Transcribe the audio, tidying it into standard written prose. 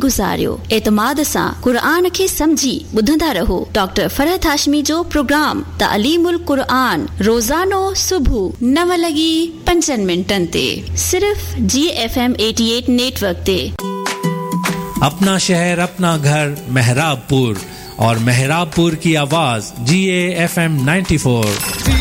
गुज़ारियो। एतमाद सां क़ुरान खे समझी ॿुधंदा रहो। डॉक्टर फरहत हाशमी जो प्रोग्राम तालीमुल क़ुरान रोज़ानो सुबुह 9:05 ते सिर्फ GFM 88 नेटवर्क ते। अपना शहर अपना घर मेहराबपुर और मेहराबपुर की आवाज GAFM 94।